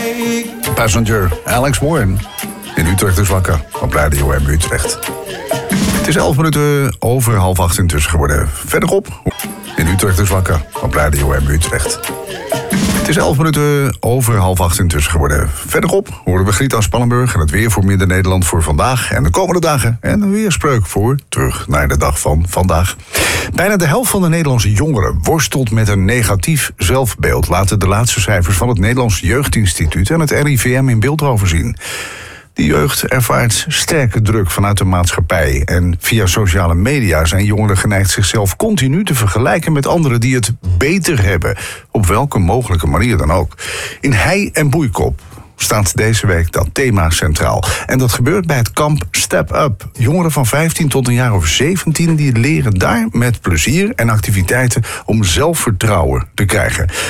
Passenger, Alex Warren. In Utrecht is wakker, op Radio M Utrecht. Het is 11 minuten over 7:30 intussen geworden. Verderop, in Utrecht is wakker, op Radio M Utrecht. Het is 11 minuten over 7:30 intussen geworden. Verderop horen we Griet aan Spannenburg en het weer voor Midden-Nederland voor vandaag en de komende dagen. En een weerspreuk voor terug naar de dag van vandaag. Bijna de helft van de Nederlandse jongeren worstelt met een negatief zelfbeeld, laten de laatste cijfers van het Nederlands Jeugdinstituut en het RIVM in Beeldhoven zien. De jeugd ervaart sterke druk vanuit de maatschappij. En via sociale media zijn jongeren geneigd zichzelf continu te vergelijken met anderen die het beter hebben. Op welke mogelijke manier dan ook. In Hei en Boeikop staat deze week dat thema centraal. En dat gebeurt bij het kamp Step Up. Jongeren van 15 tot een jaar of 17 die leren daar met plezier en activiteiten om zelfvertrouwen te krijgen.